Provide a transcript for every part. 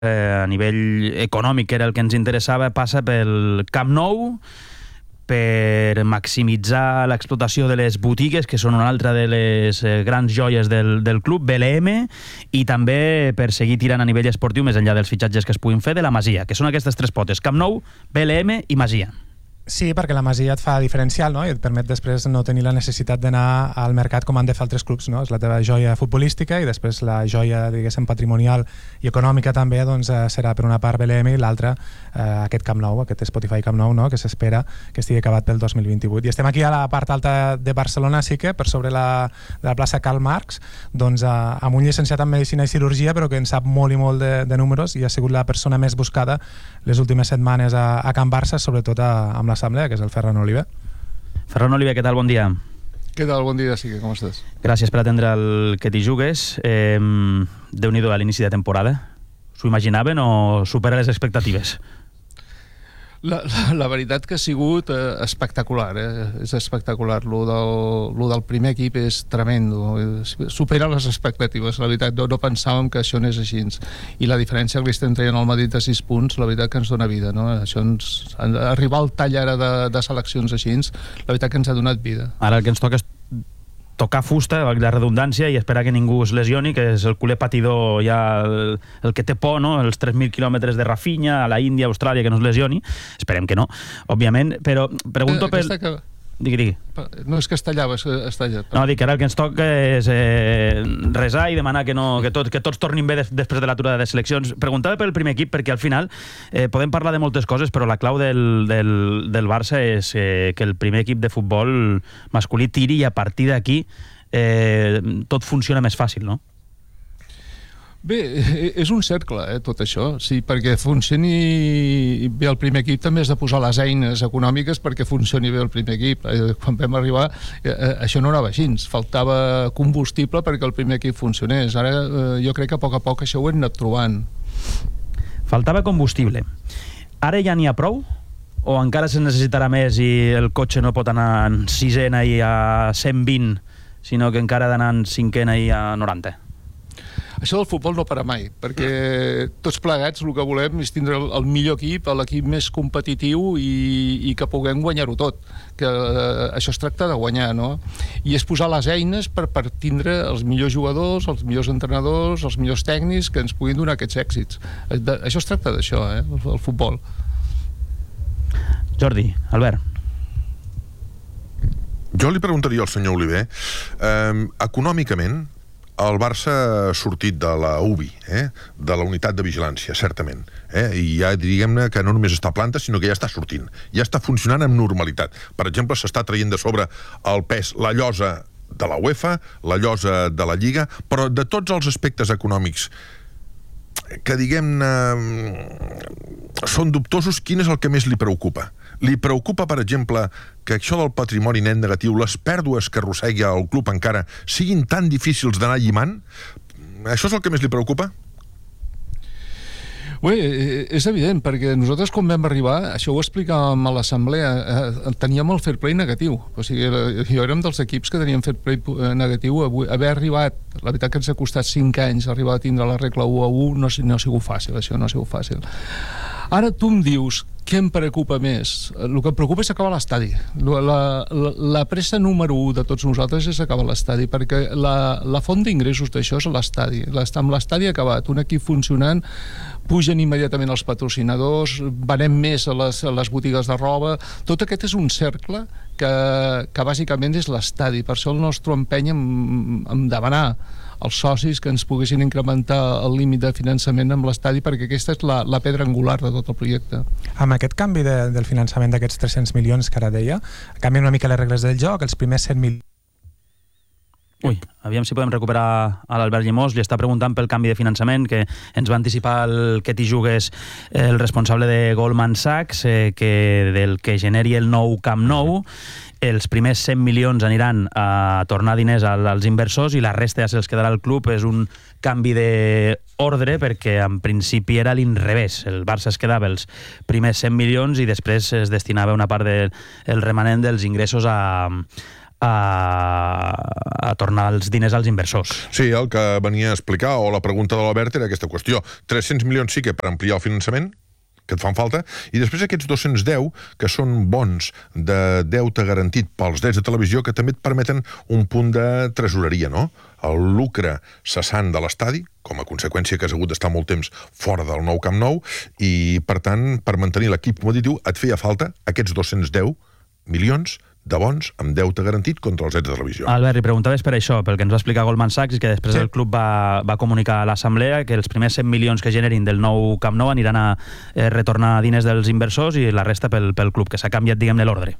a nivell econòmic, que era el que ens interessava, passa pel Camp Nou, per maximitzar l'explotació de les botigues, que són una altra de les grans joies del club, BLM, i també per seguir tirant a nivell esportiu, més enllà dels fitxatges que es puguin fer, de la Masia, que són aquestes tres potes: Camp Nou, BLM i Masia. Sí, perquè la Masia et fa diferencial, no? I et permet després no tenir la necessitat d'anar al mercat com han de fer altres clubs, no? És la teva joia futbolística i després la joia, diguéssim, patrimonial i econòmica també, doncs, serà per una part BLM i l'altra aquest Camp Nou, aquest Spotify Camp Nou, no? Que s'espera que estigui acabat pel 2028. I estem aquí a la part alta de Barcelona, sí que, per sobre de la plaça Karl Marx, doncs, amb un llicenciat en Medicina i Cirurgia, però que en sap molt i molt de números i ha sigut la persona més buscada les últimes setmanes a Can Barça, sobretot amb l'Assemblea, que és el Ferran Oliver. Ferran Oliver, què tal? Bon dia. Què tal? Bon dia, sí, com estàs? Gràcies per atendre el Que t'hi jugues. Déu-n'hi-do a l'inici de temporada. S'ho imaginaven o supera les expectatives? La veritat que ha sigut espectacular, és espectacular. Lo del primer equip és tremendo, supera les expectatives. La veritat, no pensàvem que això anés així. I la diferència que li estem traient al Madrid de 6 punts, la veritat que ens dona vida, no? Això arribar al tall ara de seleccions així, la veritat que ens ha donat vida. Ara el que ens toca és tocar fusta, la redundància, i esperar que ningú es lesioni, que és el culer patidor ja el que té por, no? Els 3.000 quilòmetres de Rafinha, a la Índia, a Austràlia, que no es lesioni. Esperem que no, òbviament, però pregunto per... Digui. No, és que es tallava. No, dic que ara el que ens toca és resar i demanar que tots tornin bé després de l'aturada de seleccions. Preguntava pel primer equip, perquè al final podem parlar de moltes coses, però la clau del Barça és que el primer equip de futbol masculí tiri i a partir d'aquí tot funciona més fàcil, no? Bé, és un cercle, tot això. Sí, perquè funcioni bé el primer equip també has de posar les eines econòmiques perquè funcioni bé el primer equip. Quan vam arribar, això no anava així. Faltava combustible perquè el primer equip funcionés. Ara jo crec que a poc això ho hem anat trobant. Faltava combustible. Ara ja n'hi ha prou? O encara se necessitarà més i el cotxe no pot anar en sisena i a 120, sinó que encara ha d'anar en cinquena i a 90? Això del futbol no para mai, perquè tots plegats el que volem és tindre el millor equip, l'equip més competitiu i que puguem guanyar-ho tot. Que això es tracta de guanyar, no? I és posar les eines per tindre els millors jugadors, els millors entrenadors, els millors tècnics que ens puguin donar aquests èxits. Això es tracta d'això, el futbol. Jordi, Albert. Jo li preguntaria al senyor Oliver, econòmicament, el Barça ha sortit de la UBI, de la unitat de vigilància, certament. I ja diguem-ne que no només està a planta, sinó que ja està sortint. Ja està funcionant amb normalitat. Per exemple, s'està traient de sobre el pes, la llosa de la UEFA, la llosa de la Lliga, però de tots els aspectes econòmics que, diguem-ne, són dubtosos, quin és el que més li preocupa? Li preocupa, per exemple, que això del patrimoni net negatiu, les pèrdues que arrossegui el club encara, siguin tan difícils d'anar llimant? Això és el que més li preocupa? Bé, és evident, perquè nosaltres quan vam arribar, això ho explicàvem a l'assemblea, teníem el fair play negatiu. O sigui, jo érem dels equips que teníem fair play negatiu. Haver arribat, la veritat que ens ha costat 5 anys arribar a tindre la regla 1-1, no ha sigut fàcil, això no ha sigut fàcil. Ara tu em dius, què em preocupa més? El que em preocupa és acabar l'estadi. La pressa número 1 de tots nosaltres és acabar l'estadi, perquè la font d'ingressos d'això és l'estadi. Amb l'estadi acabat, un equip funcionant, pugen immediatament els patrocinadors, venem més a les botigues de roba. Tot aquest és un cercle que bàsicament és l'estadi. Per això el nostre empeny en demanar els socis que ens poguessin incrementar el límit de finançament amb l'estadi, perquè aquesta és la pedra angular de tot el projecte. Amb aquest canvi del finançament d'aquests 300 milions que ara deia, canvien una mica les regles del joc, els primers 100 milions... Ui, aviam si podem recuperar a l'Albert Llimós. Li està preguntant pel canvi de finançament, que ens va anticipar el Que t'hi jugues el responsable de Goldman Sachs, que del que generi el nou Camp Nou, els primers 100 milions aniran a tornar diners als inversors i la resta ja se'ls quedarà al club. És un canvi d'ordre perquè en principi era l'inrevés. El Barça es quedava els primers 100 milions i després es destinava una part del remanent dels ingressos a tornar els diners als inversors. Sí, el que venia a explicar, o la pregunta de l'Albert era aquesta qüestió. 300 milions sí que per ampliar el finançament, que et fan falta, i després aquests 210, que són bons de deute garantit pels drets de televisió, que també et permeten un punt de tresoreria, no? El lucre cessant de l'estadi, com a conseqüència que has hagut d'estar molt temps fora del nou Camp Nou, i, per tant, per mantenir l'equip competitiu, et feia falta aquests 210 milions de bons amb deute garantit contra els drets de televisió. Albert, li preguntaves per això, pel que ens va explicar Goldman Sachs, que després el club va comunicar a l'assemblea que els primers 100 milions que generin del nou Camp Nou aniran a retornar diners dels inversors i la resta pel club, que s'ha canviat, diguem-ne, l'ordre.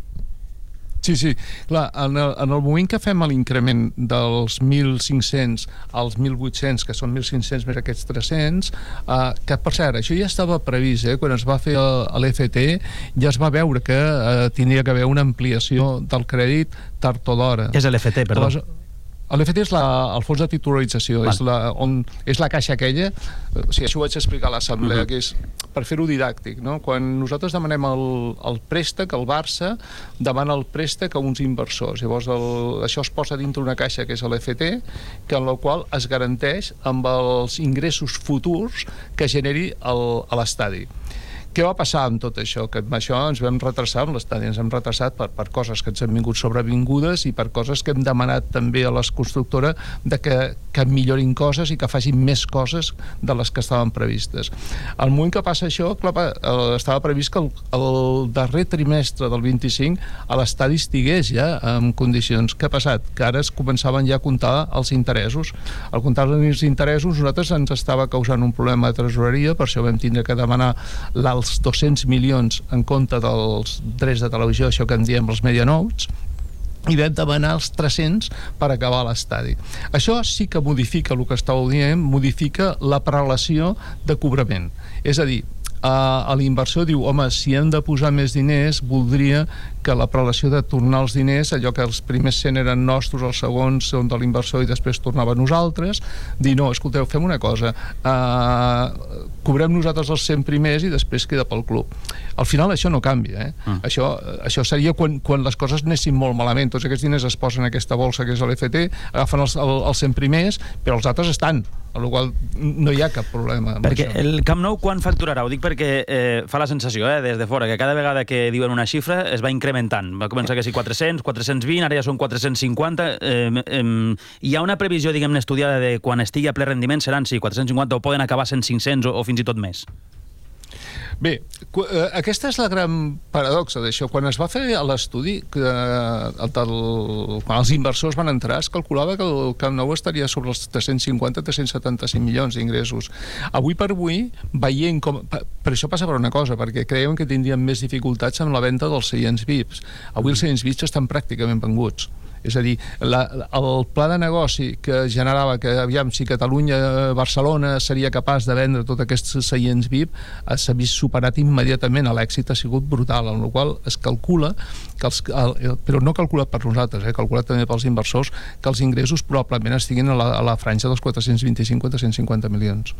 Sí, clar, en el moment que fem l'increment dels 1.500 als 1.800, que són 1.500 més aquests 300, que per cert, això ja estava previst, quan es va fer l'EFT, ja es va veure que tindria que haver una ampliació del crèdit tard o d'hora. Què és l'EFT, perdó? L'EFT és el fons de titularització, és la caixa aquella, o sigui, això ho vaig explicar a l'assemblea, que és per fer-ho didàctic, no? Quan nosaltres demanem el préstec, el Barça demana el préstec a uns inversors, llavors això es posa dintre una caixa que és l'EFT, que en la qual es garanteix amb els ingressos futurs que generi a l'estadi. Què va passar amb tot això? Que amb això ens vam retrasar amb l'estadi, ens hem retrasat per coses que ens han vingut sobrevingudes i per coses que hem demanat també a les constructores que millorin coses i que facin més coses de les que estaven previstes. Al moment que passa això, clar, estava previst que el darrer trimestre del 25 a l'estadi estigués ja en condicions. Què ha passat? Que ara es començaven ja a comptar els interessos. Al comptar els interessos, nosaltres ens estava causant un problema de tresoreria, per això vam tindre que demanar els 200 milions en compte dels drets de televisió, això que en diem els media notes, i vam demanar els 300 per acabar l'estadi. Això sí que modifica el que estàveu dient, modifica la prelació de cobrament. És a dir, l'inversor diu, home, si hem de posar més diners, voldria que la prelació de tornar els diners, allò que els primers 100 eren nostres, els segons són de l'inversor i després tornava a nosaltres, dir, no, escolteu, fem una cosa, cobrem nosaltres els 100 primers i després queda pel club. Al final això no canvia, Això seria quan les coses anessin molt malament. Tots aquests diners es posen en aquesta bolsa que és l'EFT, agafen els 100 primers, però els altres estan, amb la qual no hi ha cap problema amb perquè això. El Camp Nou quan facturarà? Ho dic perquè fa la sensació des de fora que cada vegada que diuen una xifra es va incrementant. Va començar que sí 400, 420, ara ja són 450. Hi ha una previsió, diguem-ne, estudiada de quan estigui a ple rendiment seran 450 o poden acabar sent 500 o fins i tot més? Bé, aquesta és la gran paradoxa d'això. Quan es va fer l'estudi, quan els inversors van entrar, es calculava que el Camp Nou estaria sobre els 350-375 milions d'ingressos. Avui per avui, veient com... Per això passa per una cosa, perquè creiem que tindríem més dificultats amb la venda dels seients VIPs. Avui els seients VIPs estan pràcticament venguts. És a dir, el pla de negoci que generava que, aviam, si Catalunya-Barcelona seria capaç de vendre tots aquests seients VIP, s'ha vist superat immediatament. L'èxit ha sigut brutal, amb la qual es calcula, però no calculat per nosaltres, calculat també pels inversors, que els ingressos probablement estiguin a la franja dels 425-450 milions.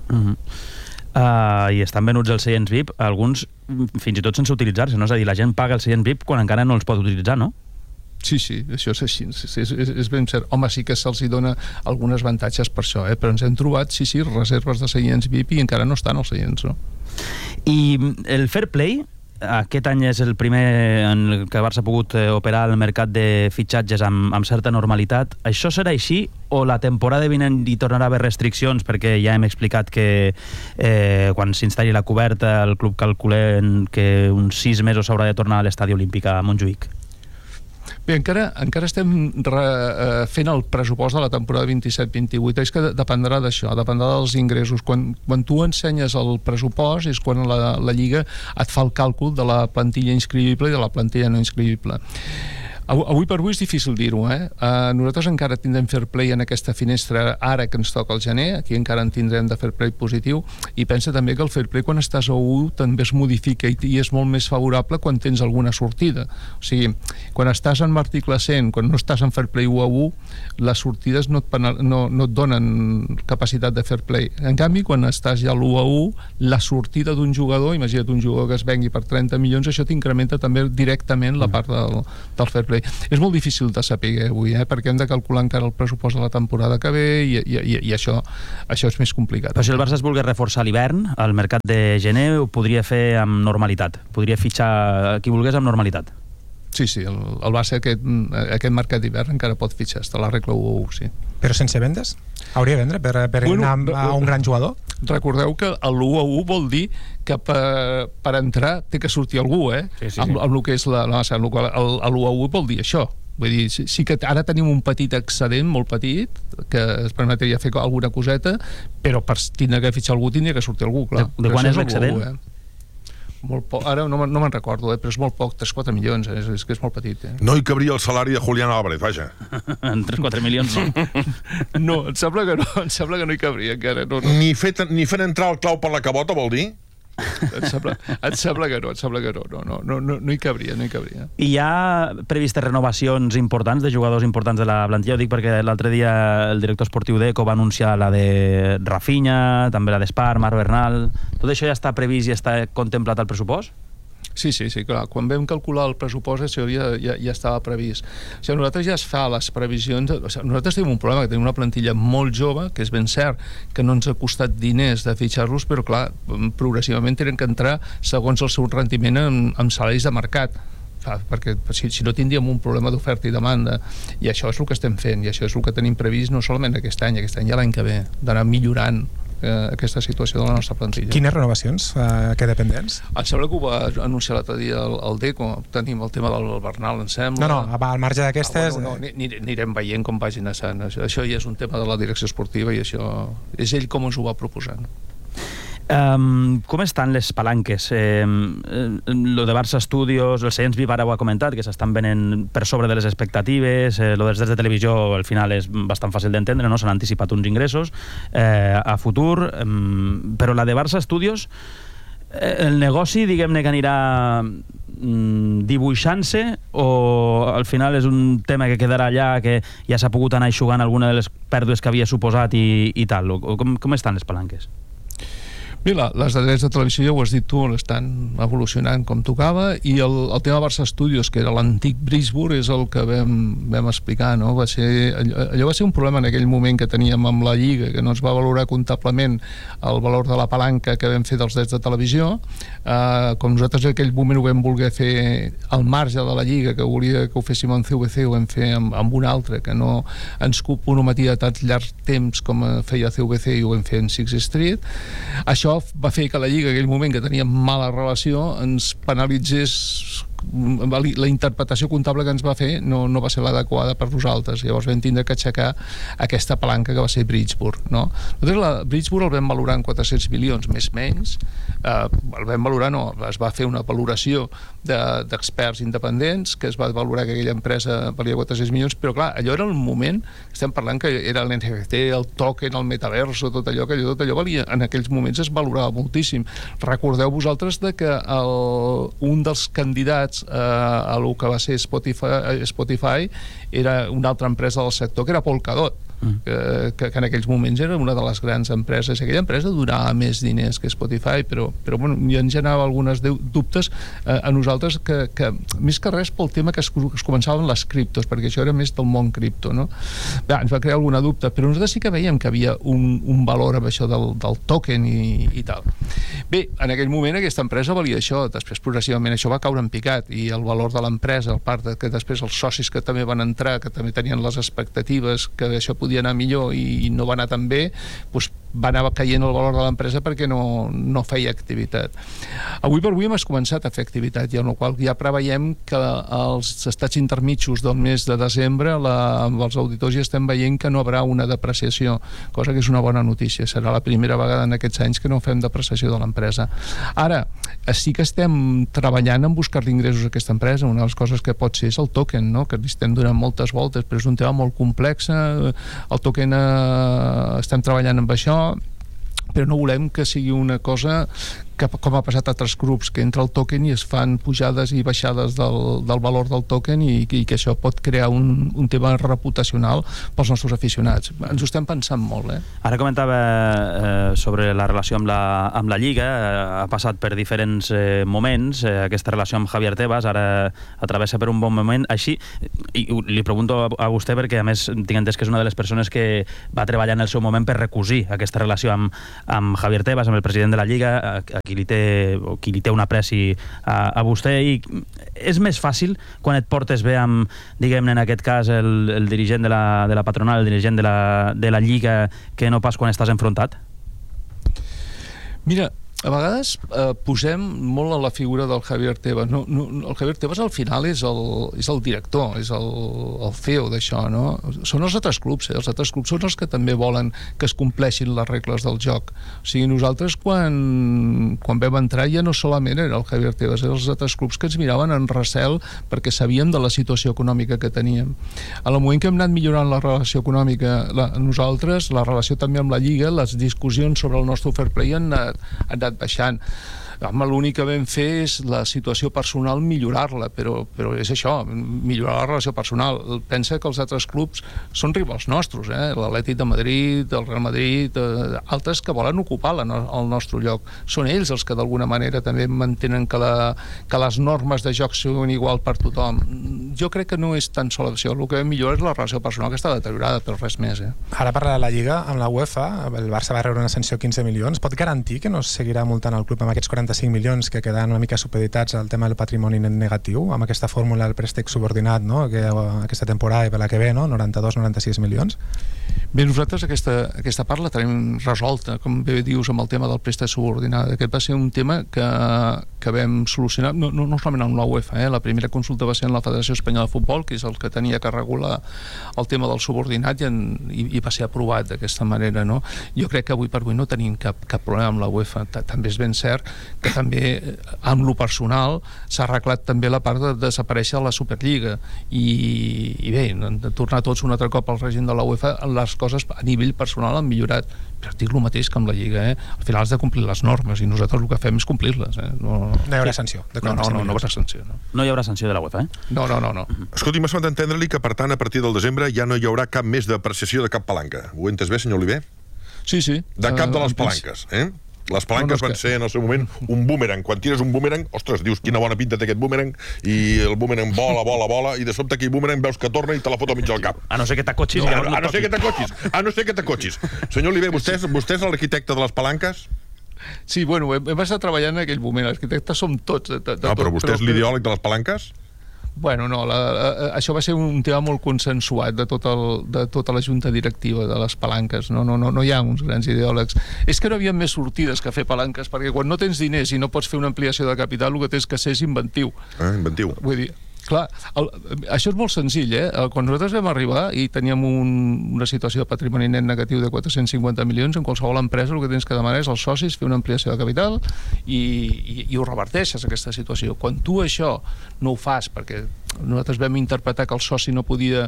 I estan venuts els seients VIP, alguns fins i tot sense utilitzar-se, no? És a dir, la gent paga el seient VIP quan encara no els pot utilitzar, no? Sí, això és així, és ben cert. Home, sí que se'ls dona alguns avantatges per això, però ens hem trobat, reserves de seients VIP i encara no estan els seients, no? I el Fair Play, aquest any és el primer en què el Barça ha pogut operar al mercat de fitxatges amb certa normalitat. Això serà així o la temporada vinent hi tornarà a haver restriccions? Perquè ja hem explicat que quan s'instal·li la coberta el club calcula que uns 6 mesos s'haurà de tornar a l'estadi olímpic a Montjuïc. Bé, encara estem fent el pressupost de la temporada 27-28. És que dependrà d'això, dependrà dels ingressos. Quan tu ensenyes el pressupost és quan la Lliga et fa el càlcul de la plantilla inscrivible i de la plantilla no inscrivible. Avui per avui és difícil dir-ho, Nosaltres encara tindrem fair play en aquesta finestra ara que ens toca el gener, aquí encara en tindrem de fair play positiu, i pensa també que el fair play quan estàs a 1 també es modifica i és molt més favorable quan tens alguna sortida. O sigui, quan estàs en article 100, quan no estàs en fair play 1 a 1, les sortides no et donen capacitat de fair play. En canvi, quan estàs ja a l'1 a 1, la sortida d'un jugador, imagina't un jugador que es vengui per 30 milions, això t'incrementa també directament la part del fair play. bé, és molt difícil de saber avui, perquè hem de calcular encara el pressupost de la temporada que ve i això és més complicat. Però si el Barça es volgués reforçar a l'hivern, el mercat de gener ho podria fer amb normalitat, podria fitxar qui volgués amb normalitat. Sí, el Barça aquest mercat d'hivern encara pot fitxar, està la regla 1-1, sí. Però sense vendes? Hauria de vendre per anar a un gran jugador? Recordeu que l'1-1 vol dir que per entrar té que sortir algú, Sí. Amb el que és la massa, amb el qual l'1-1 vol dir això. Vull dir, sí que ara tenim un petit excedent, molt petit, que es permetria fer alguna coseta, però per tindre que fitxar algú tindria que sortir algú, clar. De quan és l'excedent? Molt poc, ara no me'n recordo, però és molt poc, 3-4 milions, és que és molt petit. No hi cabria el salari de Julián Álvarez, vaja. En 3-4 milions no. No, em sembla que no hi cabria encara. No. Ni fent entrar el clau per la cabota, vol dir? Em sembla que no. No hi cabria. I hi ha previstes renovacions importants de jugadors importants de la plantilla? Ho dic perquè l'altre dia el director esportiu d'Eco va anunciar la de Rafinha, també la d'Espar, Marc Bernal. Tot això ja està previst i està contemplat al pressupost? Sí, clar. Quan vam calcular el pressupost això ja estava previst. O sigui, nosaltres ja es fa les previsions... O sigui, nosaltres tenim un problema, que tenim una plantilla molt jove, que és ben cert que no ens ha costat diners de fitxar-los, però clar, progressivament tenen que entrar segons el seu rendiment amb salaris de mercat. Perquè si no tindríem un problema d'oferta i demanda, i això és el que estem fent, i això és el que tenim previst no solament aquest any i l'any que ve, d'anar millorant aquesta situació de la nostra plantilla. Quines renovacions? Què dependents? Em sembla que ho va anunciar l'altre dia el Deco. Tenim el tema del Bernal, em sembla. No, al marge d'aquestes... Anirem veient com vagin assant. Això ja és un tema de la direcció esportiva i això és ell com ens ho va proposant. Com estan les palanques? Lo de Barça Studios, el Science VIP ara ho ha comentat, que s'estan venent per sobre de les expectatives, lo dels drets de televisió al final és bastant fàcil d'entendre, no? S'han anticipat uns ingressos a futur, però la de Barça Studios, el negoci, diguem-ne, que anirà dibuixant-se o al final és un tema que quedarà allà, que ja s'ha pogut anar eixugant alguna de les pèrdues que havia suposat i tal? Com estan les palanques? Bé, les de drets de televisió, ja ho has dit tu, estan evolucionant com tocava, i el tema Barça Studios, que era l'antic Bridgeport, és el que vam explicar, no? Allò va ser un problema en aquell moment que teníem amb la Lliga, que no ens va valorar comptablement el valor de la palanca que vam fer dels drets de televisió. Com nosaltres en aquell moment ho vam voler fer al marge de la Lliga, que volia que ho féssim en CVC, ho vam fer amb un altre, que no ens comprometia tant llarg temps com feia CVC, i ho vam fer en Sixth Street. Això va fer que la Lliga, en aquell moment que tenia mala relació, ens penalitzés. La interpretació comptable que ens va fer no va ser l'adequada per nosaltres. Llavors vam tindre que aixecar aquesta palanca que va ser Bridgeport, no? Nosaltres Bridgeport el vam valorar en 400 milions, més menys. El vam valorar, no, es va fer una valoració d'experts independents, que es va valorar que aquella empresa valia 400 milions, però clar, allò era el moment, estem parlant que era l'NFT, el token, el metaverso, tot allò valia, en aquells moments es valorava moltíssim. Recordeu vosaltres de que un dels candidats a lo que va ser Spotify era una altra empresa del sector, que era Polkadot, que en aquells moments era una de les grans empreses. Aquella empresa donava més diners que Spotify, però bueno, ja ens generava algunes dubtes a nosaltres, que més que res pel tema que es començaven les criptos, perquè això era més del món cripto, no? Ens va crear alguna dubte, però nosaltres sí que veiem que havia un valor amb això del token i tal. Bé, en aquell moment aquesta empresa valia això, després progressivament això va caure en picat, i el valor de l'empresa, el part que després els socis que també van entrar, que també tenien les expectatives que això podia anar millor i no va anar tan bé, doncs va anar caient el valor de l'empresa perquè no feia activitat. Avui per avui hem començat a fer activitat, i amb la qual ja preveiem que els estats intermitjos del mes de desembre amb els auditors ja estem veient que no haurà una depreciació, cosa que és una bona notícia. Serà la primera vegada en aquests anys que no fem depreciació de l'empresa. Ara, sí que estem treballant en buscar ingressos a aquesta empresa. Una de les coses que pot ser és el token, no? Que li estem donant moltes voltes, però és un tema molt complex. El token estem treballant amb això, però no volem que sigui una cosa com ha passat a altres grups, que entra el token i es fan pujades i baixades del valor del token i que això pot crear un tema reputacional pels nostres aficionats. Ens ho estem pensant molt, Ara comentava sobre la relació amb la Lliga, ha passat per diferents moments, aquesta relació amb Javier Tebas, ara atravessa per un bon moment, així, i li pregunto a vostè perquè a més tinc entès que és una de les persones que va treballar en el seu moment per recosir aquesta relació amb Javier Tebas, amb el president de la Lliga, a qui li té un apreci a vostè, i és més fàcil quan et portes bé amb, diguem-ne, en aquest cas, el dirigent de la patronal, el dirigent de la Lliga, que no pas quan estàs enfrontat? Mira, a vegades posem molt a la figura del Javier Tebas. El Javier Tebas al final és el director, és el CEO d'això, no? Són els altres clubs, Els altres clubs són els que també volen que es compleixin les regles del joc. O sigui, nosaltres quan vam entrar ja no solament era el Javier Tebas, eren els altres clubs que ens miraven en recel perquè sabíem de la situació econòmica que teníem. En el moment que hem anat millorant la relació econòmica, nosaltres, la relació també amb la Lliga, les discussions sobre el nostre fair play han anat baixant. L'únic que vam fer és la situació personal millorar-la, però és això, millorar la relació personal. Pensa que els altres clubs són rivals nostres, l'Atlètic de Madrid, el Real Madrid, altres que volen ocupar el nostre lloc. Són ells els que d'alguna manera també mantenen que les normes de joc siguin igual per tothom. Jo crec que no és tan sola això, el que vam millorar és la relació personal, que està deteriorada, però res més. Ara parla de la Lliga, amb la UEFA, el Barça va rebre una sanció de 15 milions. Pot garantir que no es seguirà multant el club amb aquests 45 milions que queden una mica supeditats al tema del patrimoni negatiu, amb aquesta fórmula del préstec subordinat, no? Que aquesta temporada i per la que ve, no? 92-96 milions? Bé, nosaltres aquesta part la tenim resolta, com bé dius, amb el tema del préstec subordinat. Aquest va ser un tema que vam solucionar, no solament amb la UEFA, la primera consulta va ser en la Federació Espanyola de Futbol, que és el que tenia que regular el tema del subordinat, i va ser aprovat d'aquesta manera, no? Jo crec que avui per avui no tenim cap problema amb la UEFA. També és ben cert que també amb lo personal s'ha arreglat també la part de desaparèixer de la Superliga i bé, de tornar tots un altre cop al règim de la UEFA, les coses a nivell personal han millorat, però dic el mateix que amb la Lliga, al final has de complir les normes i nosaltres el que fem és complir-les. No hi haurà sanció. No hi haurà sanció. No hi haurà sanció de la UEFA, No. Escolti, m'ha semblat entendre-li que, per tant, a partir del desembre ja no hi haurà cap més depreciació de cap palanca. Ho he entès bé, senyor Oliver? Sí. De cap de les palanques, Les palanques van ser en el seu moment un boomerang. Quan tires un boomerang, ostres, dius quina bona pinta té aquest boomerang, i el boomerang vola, i de sobte aquell boomerang veus que torna i te la fot al mig del cap. A no ser que t'acotxis. A no ser que t'acotxis. Senyor Oliver, vostè és l'arquitecte de les palanques? Sí, bueno, hem estat treballant en aquell moment. Arquitectes som tots. No, però vostè és l'ideòleg de les palanques? Bueno, no, això va ser un tema molt consensuat de tota la junta directiva de les palanques. No hi ha uns grans ideòlegs. És que no hi havia més sortides que fer palanques, perquè quan no tens diners i no pots fer una ampliació de capital, el que tens que ser és inventiu. Inventiu. Vull dir, clar, això és molt senzill, Quan nosaltres vam arribar i teníem una situació de patrimoni net negatiu de 450 milions, en qualsevol empresa el que tens que demanar és als socis fer una ampliació de capital i ho reverteixes, aquesta situació. Quan tu això no ho fas, perquè nosaltres vam interpretar que el soci no podia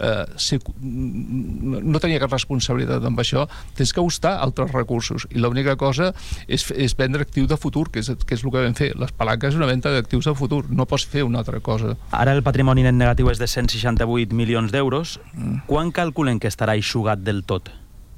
no tenia cap responsabilitat amb això, tens que buscar altres recursos, i l'única cosa és vendre actiu de futur, que és el que vam fer. Les palanques és una venda d'actius de futur, no pots fer una altra cosa. Ara el patrimoni net negatiu és de 168 milions d'euros. Quan calculen que estarà eixugat del tot?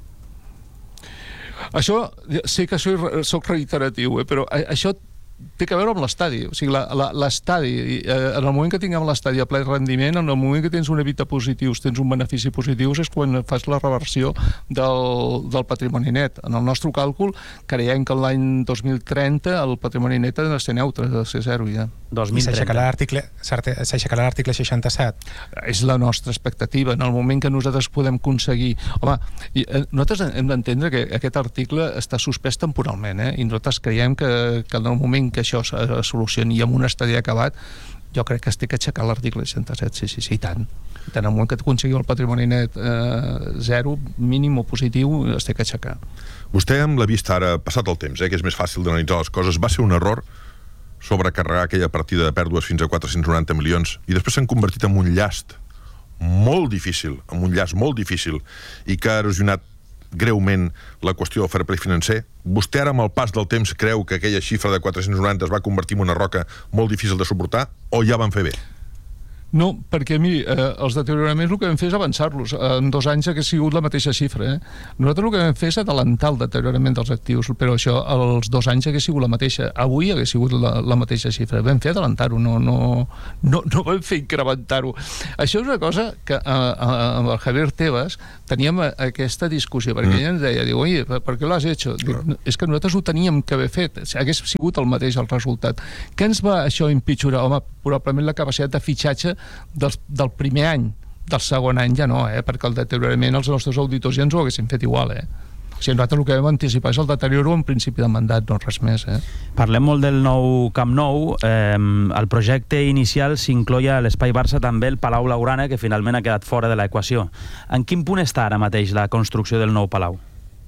Això, sé que soc reiteratiu, però això té que veure amb l'estadi. O sigui, l'estadi, en el moment que tinguem l'estadi a ple rendiment, en el moment que tens un EBITDA positiu, tens un benefici positiu, és quan fas la reversió del patrimoni net. En el nostre càlcul, creiem que l'any 2030 el patrimoni net ha de ser neutre, ha de ser zero ja. I s'aixecarà l'article 67? És la nostra expectativa. En el moment que nosaltres podem aconseguir... Home, nosaltres hem d'entendre que aquest article està suspès temporalment, i nosaltres creiem que en el moment que això es solucioni i amb un estadi acabat, jo crec que es té que aixecar l'article 67, sí, i tant. En el moment que aconseguim el patrimoni net zero, mínim o positiu, es té que aixecar. Vostè, amb la vista ara, passat el temps, que és més fàcil d'analitzar les coses, va ser un error sobrecarregar aquella partida de pèrdues fins a 490 milions i després s'han convertit en un llast molt difícil, i que ha erosionat greument la qüestió del fair play financer. Vostè ara, amb el pas del temps, creu que aquella xifra de 490 es va convertir en una roca molt difícil de suportar, o ja van fer bé? No, perquè a mi els deterioraments el que vam fer és avançar-los. En 2 anys hauria sigut la mateixa xifra. Nosaltres el que vam fer és adelantar el deteriorament dels actius, però això als 2 anys hauria sigut la mateixa. Avui hauria sigut la mateixa xifra. Vam fer adelantar-ho, no vam fer incrementar-ho. Això és una cosa que amb el Javier Tebas teníem aquesta discussió, perquè ell ens deia, diu, oye, ¿per qué lo has hecho? Dic, és que nosaltres ho teníem que haver fet, hagués sigut el mateix el resultat. Què ens va això empitjorar? Home, probablement la capacitat de fitxatge del primer any. Del segon any ja no, perquè el deteriorament els nostres auditors ja ens ho haguessin fet igual. O sigui, nosaltres el que vam anticipar és el deterioro en principi de mandat, no res més. Parlem molt del nou Camp Nou. El projecte inicial s'incloia a l'Espai Barça també el Palau Blaugrana, que finalment ha quedat fora de l'equació. En quin punt està ara mateix la construcció del nou Palau?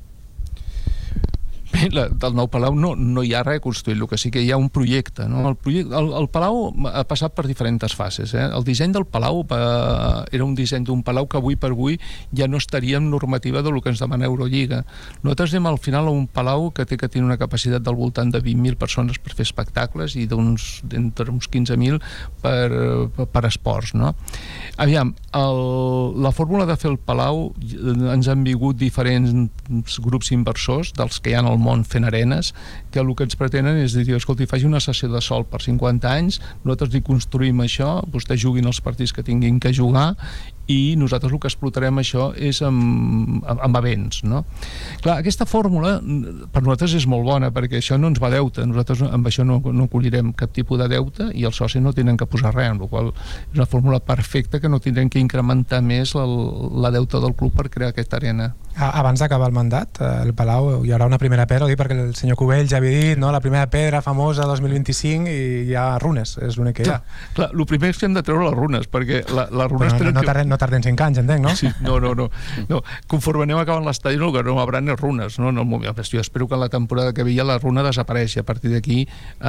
Bé, del nou Palau no hi ha res construït, el que sí que hi ha un projecte. No? El Palau ha passat per diferents fases. El disseny del Palau era un disseny d'un Palau que avui per avui ja no estaria en normativa del que ens demana Eurolliga. Nosaltres anem al final a un Palau que té que tenir una capacitat del voltant de 20.000 persones per fer espectacles i d'entre uns 15.000 per esports. No? Aviam, la fórmula de fer el Palau ens han vingut diferents grups inversors, dels que hi ha al món fent arenes, que el que ens pretenen és dir, escolti, faci una sessió de sol per 50 anys, nosaltres li construïm això, vostès juguin els partits que tinguin que jugar i nosaltres el que explotarem això és amb events, no? Clar, aquesta fórmula per nosaltres és molt bona perquè això no ens va deute, nosaltres amb això no collirem cap tipus de deute i els socis no tenen que posar res, amb la qual és una fórmula perfecta que no tindrem que incrementar més la deuta del club per crear aquesta arena. Abans d'acabar el mandat, el Palau hi haurà una primera pedra, ho dic perquè el senyor Cubell ja havia dit, no? La primera pedra famosa 2025 i hi ha runes, és l'únic que hi ha. Clar, el primer és que hem de treure les runes, perquè les runes... No tarden 5 anys, entenc, no? Sí, no. Conforme anem acabant l'estadi, el que no hauran és runes, no? Jo espero que en la temporada que ve ja la runa desapareixi, a partir d'aquí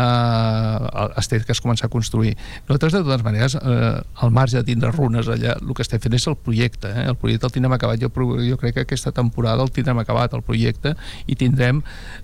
es té que es començar a construir. Nosaltres, de totes maneres, al marge de tindre runes allà, el que estem fent és el projecte, el projecte el tindrem acabat, jo crec que aquesta temporada el tindrem acabat, el projecte, i tindrem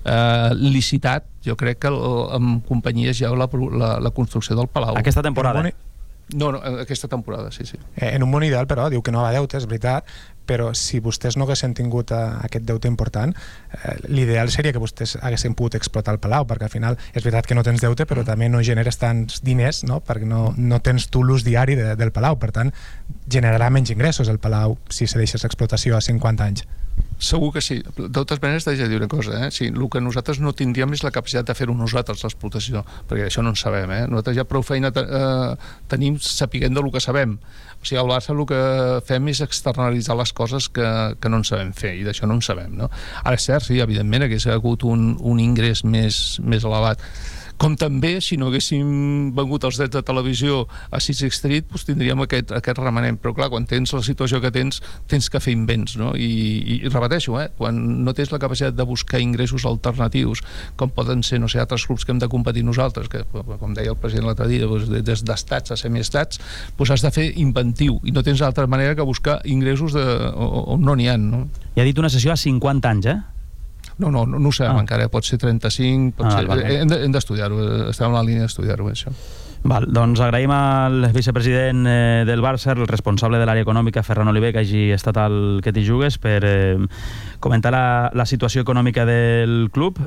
licitat, jo crec que amb companyies ja la construcció del Palau. Aquesta temporada? No, aquesta temporada, sí. En un món ideal, però, diu que no va deute, és veritat, però si vostès no haguessin tingut aquest deute important, l'ideal seria que vostès haguessin pogut explotar el Palau, perquè al final és veritat que no tens deute, però també no generes tants diners, no? Perquè no tens tu l'ús diari del Palau, per tant, generarà menys ingressos el Palau si se deixes l'explotació a 50 anys. Segur que sí. De totes maneres, t'haig de dir una cosa, sí, el que nosaltres no tindríem és la capacitat de fer-ho nosaltres, l'explotació, perquè això no en sabem, Nosaltres ja prou feina tenim sapiguent del que sabem. O sigui, al Barça el que fem és externalitzar les coses que no en sabem fer, i d'això no en sabem, no? Ara és cert, sí, evidentment, hagués hagut un ingrés més elevat. Com també, si no haguéssim vengut els drets de televisió a Sixth Street, doncs tindríem aquest remanent. Però clar, quan tens la situació que tens que fer invents, no? I repeteixo, quan no tens la capacitat de buscar ingressos alternatius, com poden ser, no sé, altres clubs que hem de competir nosaltres, que, com deia el president l'altre dia, des d'estats a semiestats, doncs has de fer inventiu, i no tens altra manera que buscar ingressos on no n'hi ha, no? I ha dit una sessió a 50 anys, No ho sabem encara, pot ser 35, pot ser... Hem d'estudiar-ho, estem en la línia d'estudiar-ho, això. Val, doncs agraïm al vicepresident del Barça, el responsable de l'àrea econòmica, Ferran Oliver, que hagi estat al Que t'hi jugues, per comentar la situació econòmica del club.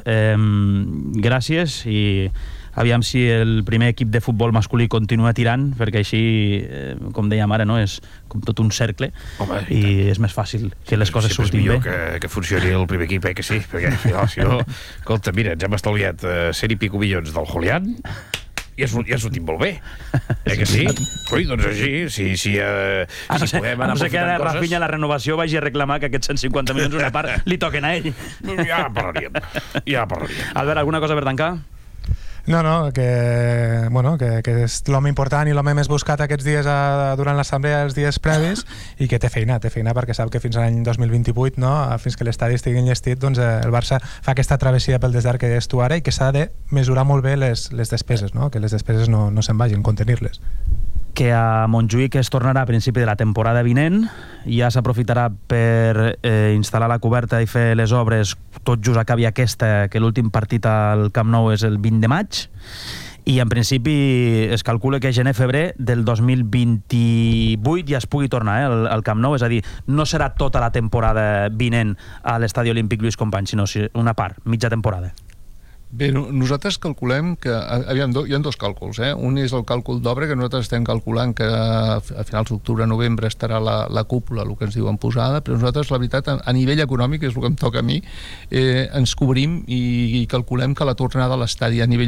Gràcies, i aviam si el primer equip de futbol masculí continua tirant, perquè així, com dèiem ara, és com tot un cercle. Home, i és més fàcil que les coses surtin bé. És millor que funcioni el primer equip, que sí, perquè si no, escolta, mira, ens hem estalviat 100 i pico milions del Julián i ens ho tinc molt bé, que sí? Ui, doncs així, si podem anar aprofitant coses... Rafinha, la renovació, vagi a reclamar que aquests 150 milions una part li toquen a ell. Ja parlaríem. Albert, alguna cosa per tancar? No, que és l'home important i l'home més buscat aquests dies durant l'assemblea, els dies previs, i que té feina perquè sap que fins a l'any 2028, fins que l'estadi estigui enllestit, doncs el Barça fa aquesta travessia pel desert que és tu ara, i que s'ha de mesurar molt bé les despeses, que les despeses no se'n vagin, contenir-les. que a Montjuïc es tornarà a principi de la temporada vinent, ja s'aprofitarà per instal·lar la coberta i fer les obres tot just acabi aquesta, que l'últim partit al Camp Nou és el 20 de maig, i en principi es calcula que gener-febrer del 2028 ja es pugui tornar al Camp Nou, és a dir, no serà tota la temporada vinent a l'Estadi Olímpic Lluís Companys, sinó una part, mitja temporada. Bé, nosaltres calculem que... Aviam, hi ha dos càlculs, Un és el càlcul d'obra, que nosaltres estem calculant que a finals d'octubre-novembre estarà la cúpula, el que ens diuen posada, però nosaltres, la veritat, a nivell econòmic, és el que em toca a mi, ens cobrim i calculem que la tornada a l'estadi a nivell